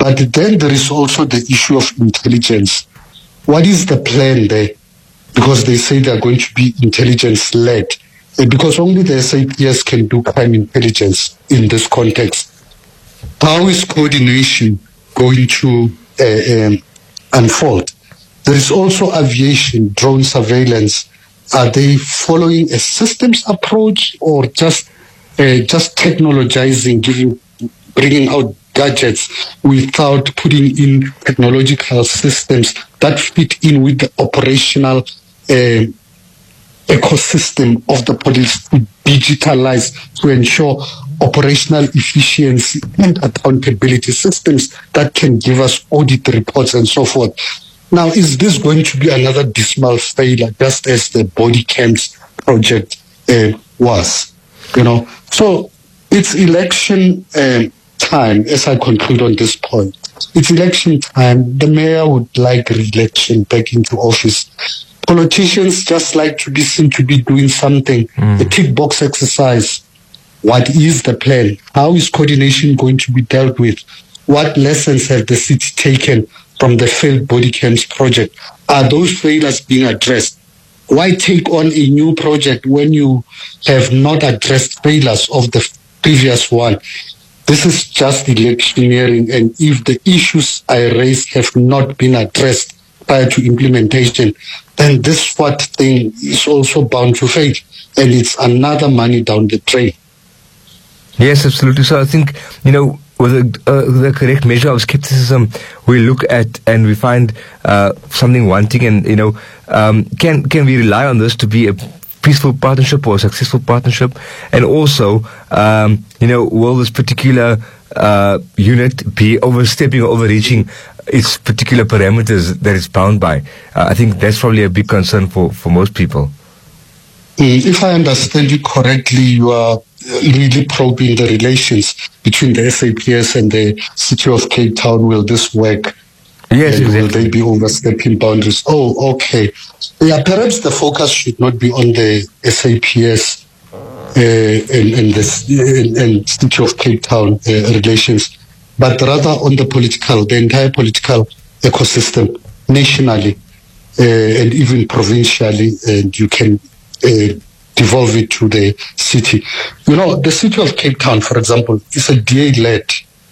But then there is also the issue of intelligence. What is the plan there? Because they say they are going to be intelligence-led. Because only the SAPS can do crime intelligence in this context. How is coordination going to unfold? There is also aviation, drone surveillance. Are they following a systems approach or just technologizing, bringing out gadgets without putting in technological systems that fit in with the operational ecosystem of the police to digitalize, to ensure operational efficiency and accountability systems that can give us audit reports and so forth. Now, is this going to be another dismal failure, just as the body cams project was? So it's election time, as I conclude on this point. It's election time. The mayor would like re-election back into office. Politicians just like to be seen to be doing something, a tick box exercise. What is the plan? How is coordination going to be dealt with? What lessons have the city taken from the failed body cams project? Are those failures being addressed? Why take on a new project when you have not addressed failures of the previous one? This is just electioneering, and if the issues I raised have not been addressed prior to implementation, then this what thing is also bound to fail, and it's another money down the drain. Yes, absolutely. So I think, with the correct measure of skepticism, we look at and we find something wanting, and can we rely on this to be a peaceful partnership or a successful partnership? And also, will this particular unit be overstepping or overreaching its particular parameters that it's bound by? I think that's probably a big concern for most people. If I understand you correctly, you are really probing the relations between the SAPS and the City of Cape Town. Will this work? Yes, exactly. Will they be overstepping boundaries? Oh, okay. Yeah, perhaps the focus should not be on the SAPS and City of Cape Town relations, but rather on the entire political ecosystem nationally and even provincially, and you can devolve it to the city. The City of Cape Town, for example, is DA-led.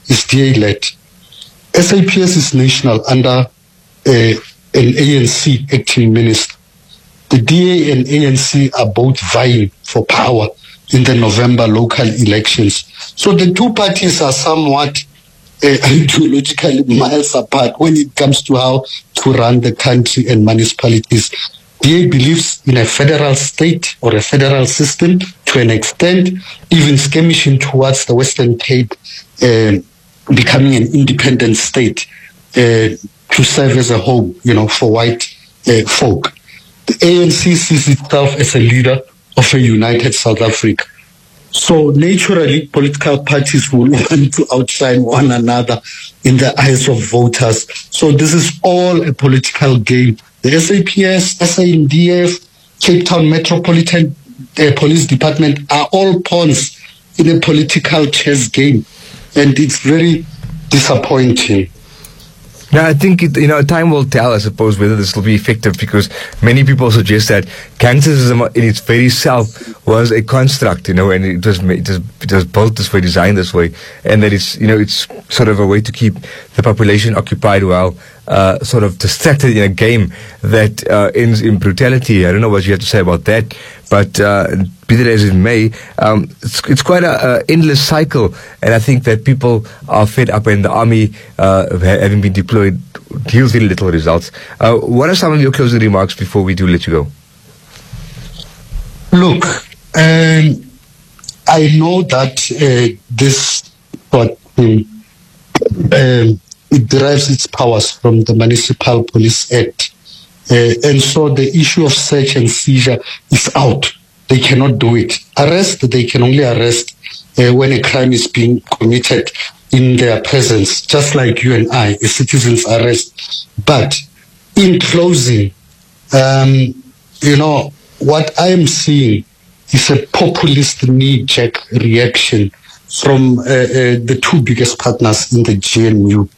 SAPS is national under an ANC acting minister. The DA and ANC are both vying for power in the November local elections. So the two parties are somewhat ideologically miles apart when it comes to how to run the country and municipalities. DA believes in a federal state or a federal system to an extent, even skirmishing towards the Western Cape becoming an independent state to serve as a home, for white folk. The ANC sees itself as a leader of a united South Africa. So naturally, political parties will want to outshine one another in the eyes of voters. So this is all a political game. The SAPS, SANDF, Cape Town Metropolitan Police Department are all pawns in a political chess game. And it's very disappointing. Now, I think time will tell, I suppose, whether this will be effective, because many people suggest that gangsterism in its very self was a construct, and it was built this way, designed this way, and that it's sort of a way to keep the population occupied while sort of distracted in a game that ends in brutality. I don't know what you have to say about that, but be that as it may, it's quite an endless cycle, and I think that people are fed up, and the army, having been deployed, yields very little results. What are some of your closing remarks before we do let you go? Look, I know that this it derives its powers from the Municipal Police Act. And so the issue of search and seizure is out. They cannot do it. Arrest, they can only arrest when a crime is being committed in their presence, just like you and I, a citizen's arrest. But in closing, what I am seeing is a populist knee-jerk reaction from the two biggest partners in the GNU.